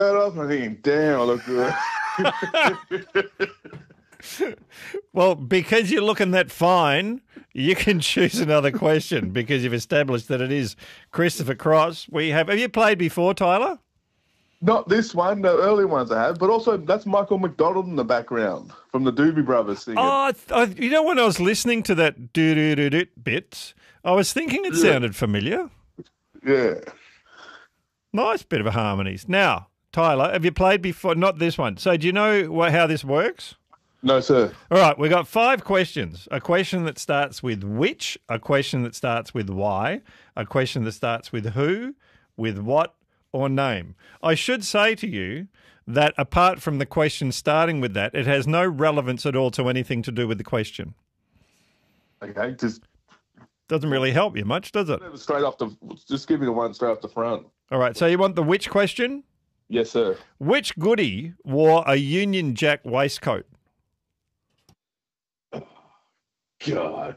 off and I'm thinking, damn, I look good. Well, because you're looking that fine, you can choose another question because you've established that it is Christopher Cross. Have you played before, Tyler? Not this one, the early ones I have, but also that's Michael McDonald in the background from the Doobie Brothers singing. Oh, when I was listening to that do-do-do-do bit, I was thinking it sounded familiar. Yeah. Nice bit of harmonies. Now, Tyler, have you played before? Not this one. So do you know how this works? No, sir. All right, we've got 5 questions. A question that starts with which, a question that starts with why, a question that starts with who, with what, or name. I should say to you that apart from the question starting with that, it has no relevance at all to anything to do with the question. Okay, just Doesn't really help you much, does it? just give me the one straight off the front. All right, so you want the which question? Yes, sir. Which goodie wore a Union Jack waistcoat? God.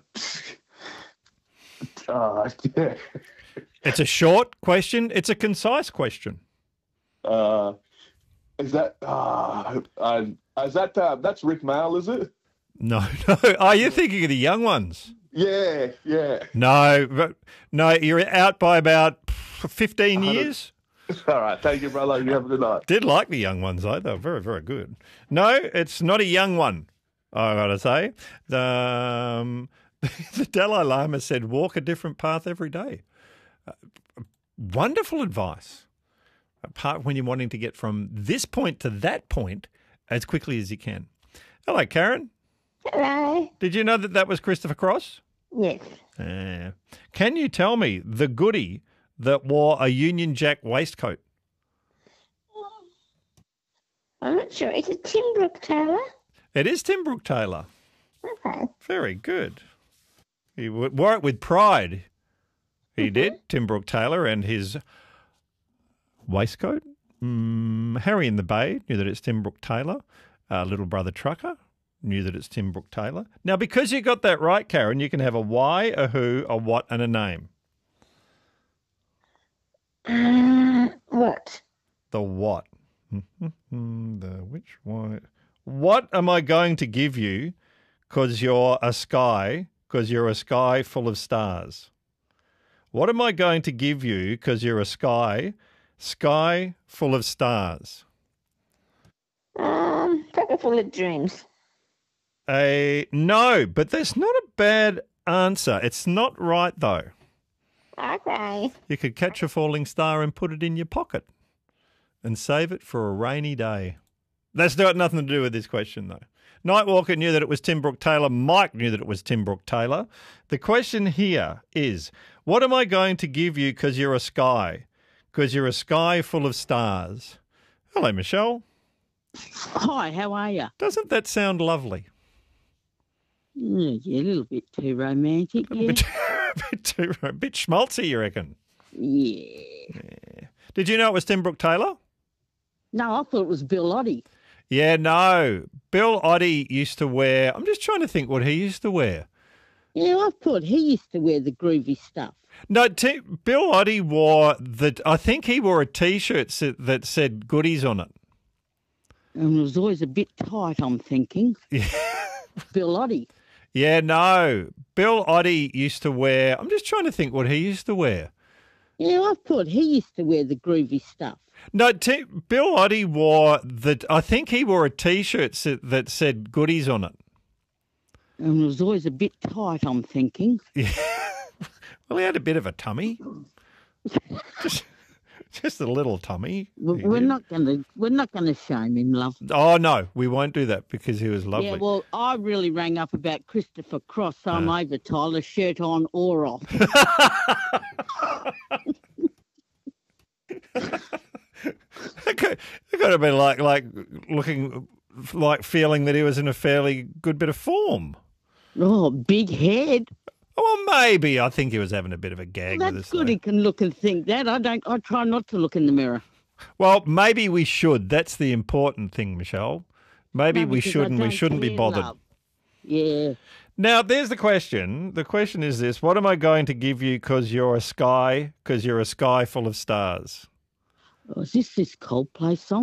Yeah. It's a short question. It's a concise question. Is that that's Rick Mail, is it? No. Are you thinking of the young ones? Yeah. No, you're out by about 15 years. All right, thank you, brother. You have a good night. Did like the young ones, though. They were very, very good. No, it's not a young one, I got to say. The Dalai Lama said, walk a different path every day. Wonderful advice. Apart when you're wanting to get from this point to that point as quickly as you can. Hello, Karen. Hello. Did you know that was Christopher Cross? Yes. Can you tell me the goodie that wore a Union Jack waistcoat? I'm not sure. Is it Tim Brooke Taylor? It is Tim Brooke Taylor. Okay. Very good. He wore it with pride. He did, Tim Brooke Taylor, and his waistcoat. Harry in the Bay knew that it's Tim Brooke Taylor. Little Brother Trucker knew that it's Tim Brooke Taylor. Now, because you got that right, Karen, you can have a why, a who, a what, and a name. What? The what? The which, why? What am I going to give you because you're a sky full of stars? What am I going to give you because you're a sky full of stars? Paper full of dreams. No, but that's not a bad answer. It's not right, though. Okay. You could catch a falling star and put it in your pocket and save it for a rainy day. That's got nothing to do with this question, though. Nightwalker knew that it was Tim Brooke Taylor. Mike knew that it was Tim Brooke Taylor. The question here is, what am I going to give you because you're a sky? Because you're a sky full of stars. Hello, Michelle. Hi, how are you? Doesn't that sound lovely? Yeah, a little bit too romantic. Yeah. A bit schmaltzy, you reckon? Yeah. Did you know it was Tim Brooke Taylor? No, I thought it was Bill Oddie. Yeah, no. Bill Oddie used to wear... I'm just trying to think what he used to wear. Yeah, I thought he used to wear the groovy stuff. No, Bill Oddie wore the... I think he wore a T-shirt that said goodies on it. And it was always a bit tight, I'm thinking. Yeah. Bill Oddie. Yeah, no. Bill Oddie used to wear... I'm just trying to think what he used to wear. Yeah, I thought he used to wear the groovy stuff. No, Bill Oddie wore the... I think he wore a T-shirt that said goodies on it. And it was always a bit tight, I'm thinking. Yeah. Well, he had a bit of a tummy. Just a little tummy. We're not gonna shame him, love. Oh no, we won't do that because he was lovely. Yeah, well, I really rang up about Christopher Cross, so I'm over, Tyler, shirt on or off. It could have been like looking like feeling that he was in a fairly good bit of form. Oh, big head. Well, maybe. I think he was having a bit of a gag with us. That's good. He can look and think that. I try not to look in the mirror. Well, maybe we should. That's the important thing, Michelle. Maybe we shouldn't. We shouldn't be bothered. Love. Yeah. Now, there's the question. The question is this: what am I going to give you because you're a sky full of stars? Oh, is this Coldplay song?